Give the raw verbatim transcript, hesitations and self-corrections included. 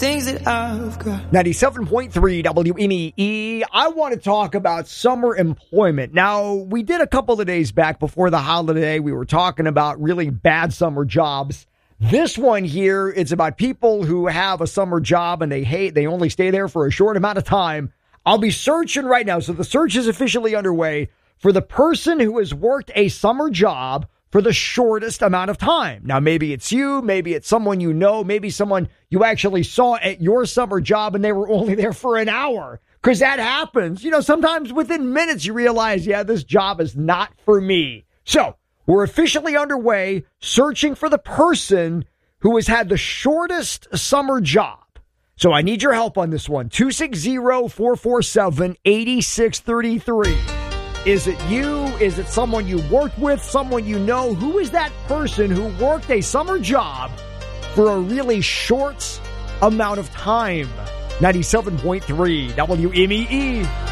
things that I've got. ninety-seven point three W M E. I want to talk about summer employment. Now, we did a couple of days back before the holiday. We were talking about really bad summer jobs. This one here, it's about people who have a summer job and they hate, they only stay there for a short amount of time. I'll be searching right now. So the search is officially underway for the person who has worked a summer job for the shortest amount of time. Now, maybe it's you, maybe it's someone you know, maybe someone you actually saw at your summer job and they were only there for an hour. Because that happens. You know, sometimes within minutes you realize, yeah, this job is not for me. So, we're officially underway searching for the person who has had the shortest summer job. So, I need your help on this one. two six zero, four four seven, eight six three three. Is it you? Is it someone you worked with? Someone you know? Who is that person who worked a summer job for a really short amount of time? ninety-seven point three W M E E.